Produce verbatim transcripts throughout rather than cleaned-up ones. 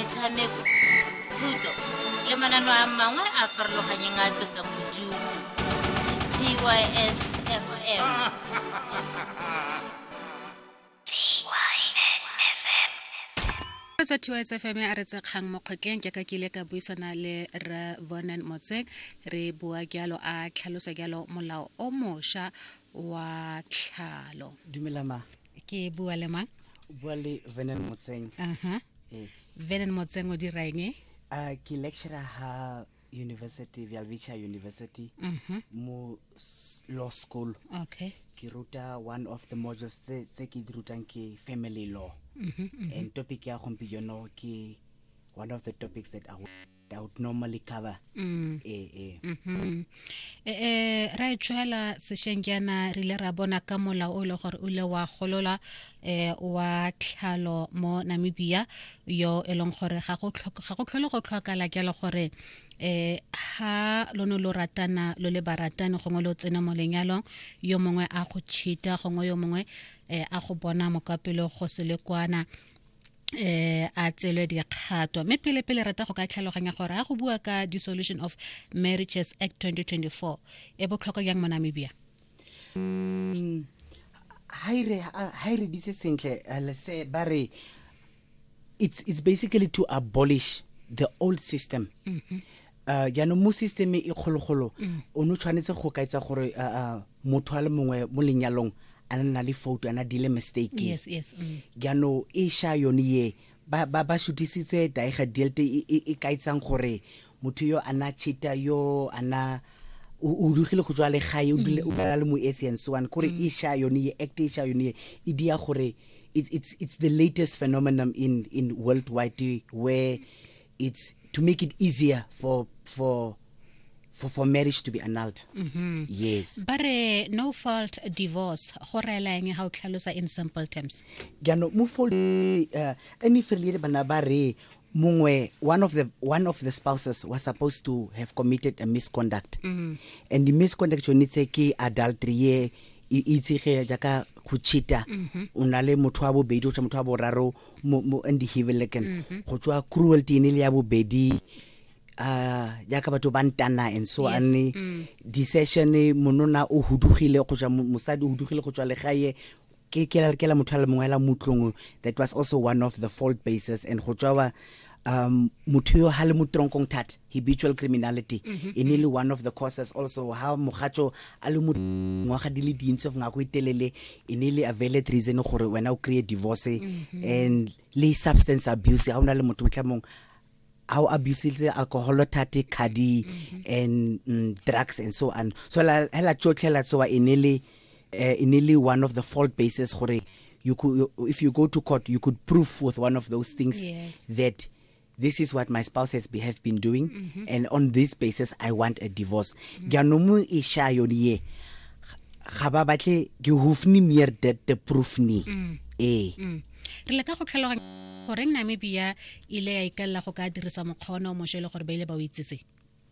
metshameko, thuto le manano a mangwe a farologaneng a tlosang bodutu. T Y S F M. Tsa T Y S F M a re tsa kgang mo kgokeng ke ka kile ka buisana le Ra Vernon Motseng re bua gyalo a tlhalosa gyalo molao o mosha wa tlhalo. Dumela ma. Ke bua le mang? Bua le Vernon Motseng. Aha. Eh. Vernon Motseng o dira eng? Ah, ke lecturer ha University Velvicha University. Mhm. Mo law school. Okay. Ke ruta one of the modules se se ke di rutang ke family law. Mhm. And topic ya gompieno ke one of the topics that I would, I would normally cover. Mm. Eh eh. Mhm. Eh eh ra tshwala se shengyana rile ra bona ka mola o le gore o le wa golola eh wa tlhalo mo Namibia yo elong gore ga go tlhoka ga go tlhole go tlhokala ke le gore eh ha lono lo ratana lo le baratane gongwe lo tsena mo lenyalong yo mongwe a go tshita gongwe yo mongwe eh a go bona mokapelo go se le kwana eh a tsele di kgato me pele pele rata go ka tlhaloganya gore a go bua ka Dissolution of Marriages Act twenty twenty-four e botlhokwa yang mo Namibia. Mm, haire haire di se sentle le se bare it's it's basically to abolish the old system. Mhm. Uh ya no mo system e kgologolo o no tshwanetse go ka etsa gore motho a le mongwe mo lenyalong ana le photo ana dile mistake. Yes, yes. Mm. Ya no e sha yone ye ba ba ba shotisitse daiga delte e ka etsang gore motho yo ana chita yo ana o dugile go tswa le gae o dile o bala le mo S N so one gore e sha yone ye act e sha yone ye e dia gore it's it's it's the latest phenomenon in in worldwide where it's to make it easier for for for for marriage to be annulled. Mhm. Yes. But uh, no fault divorce go rela eng ha o tlhalosa in simple terms. Gano mo fault uh any failure bana ba re mongwe one of the one of the spouses was supposed to have committed a misconduct. Mhm. And the misconduct you need ke adultery ye itse ge jaka go cheata una le motho wa bobedi o tsa motho wa boraro mo and heveleken go tswa cruelty ne le ya bobedi ah jaka batho ba ntana and so Yes. ane Mm. decision monona o hudugile go tswa mosadi o hudugile go tswa le gae ke ke la ke la motho a le mongwe la mutlong. That was also one of the fault bases and go tswa um motho yo ha le motronkong that habitual criminality e ne le one of the causes also how mogatsho a le mo ngwaga di le dintse of ngako itelele e ne le a valid reason gore wena o create divorce and le substance abuse ha ona le motho motlamong how abuse the alcohol tate kadi and mm, drugs and so on so la hela tshotlela tsoa inele uh, inele one of the fault bases gore you could you, if you go to court you could prove with one of those things. Yes. That this is what my spouse has be, have been doing mm-hmm. and on this basis I want a divorce. Ganomu mm-hmm. isha yoniye ga ba batle ke hofni meer that the proof ni Mm. eh Mm. Re le ka go tlhaloganya gore Namibia ile ya ikalla go ka dirisa mokgono mo shele gore ba ile ba o itsetse.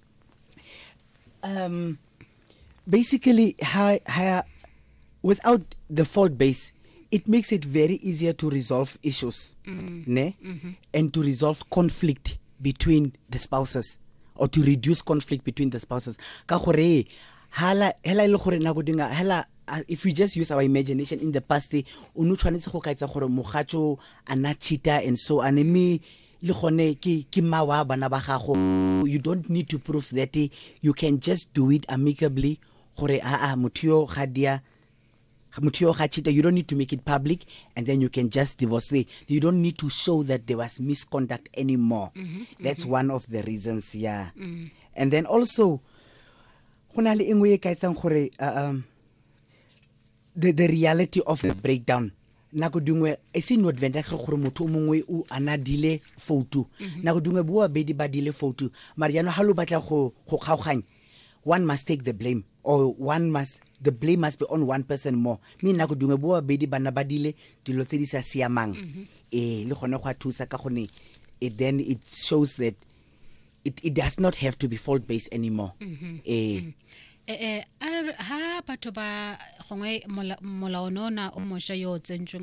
um basically ha, ha, without the fault base it makes it very easier to resolve issues mm. ne mm-hmm. and to resolve conflict between the spouses or to reduce conflict between the spouses ka gore hala hela ile gore na go dinga hela uh, if we just use our imagination in the past o no tshwanetse go ka etsa gore mogatso ana cheater and so anemi le gone ke ke mawa bana ba gago you don't need to prove that you can just do it amicably gore a a motho ga dia motho ga cheater you don't need to make it public and then you can just divorce it. You don't need to show that there was misconduct anymore. Mm-hmm, that's mm-hmm. one of the reasons yeah mm. And then also gona le engwe e ka etsang gore um the the reality of the breakdown nako dingwe e se no advantage gore motho o mongwe o ana dile photo nako dingwe bo ba bedi ba dile photo mariano ha lo batla go go kgaoganya one must take the blame or one must the blame must be on one person more me nako dingwe bo ba bedi bana ba dile dilo tse di sa siamang eh le gone go a thusa ka gone it then it shows that it it does not have to be fault based anymore. Mm-hmm. eh mm-hmm. eh eh ha batho ba gongwe molaonona o mosha yo tsentswe